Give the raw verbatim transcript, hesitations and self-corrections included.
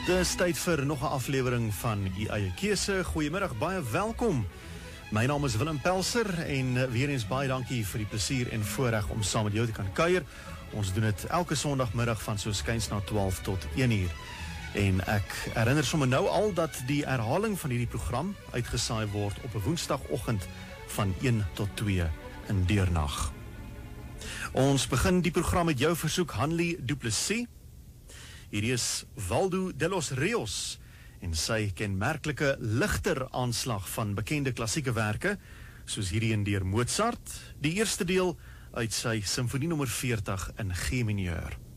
Dis tyd vir nog 'n aflewering van U Eie Keuse. Goeiemiddag, baie welkom. My naam is Willem Pelser en weer eens baie dankie vir die plesier en voorreg om saam met jou te kan kuier. Ons doen dit elke Sondagmiddag van so skuins na twaalf tot een uur. En ek herinner sommer nou al dat die herhaling van hierdie program uitgesaai word op 'n woensdagoggend van een tot twee in deernag. Ons begin die program met jou versoek Hanlie Du Plessis. Hierdie is Waldo de los Rios en sy kenmerklike ligter aanslag van bekende klassieke werke, soos hierdie een deur Mozart, die eerste deel uit sy Simfonie nommer veertig in G mineur.